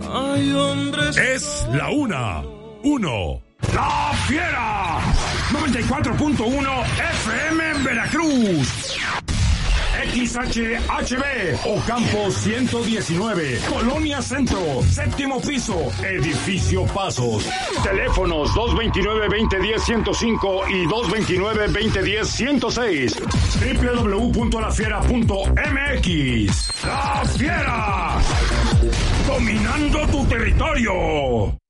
Hay hombres. Es la 1. ¡La Fiera! 94.1 FM en Veracruz. XHHB, Ocampo 119, Colonia Centro, 7º piso, Edificio Pasos. Teléfonos 229-2010-105 y 229-2010-106. www.lafiera.mx. ¡La Fiera! Dominando tu territorio.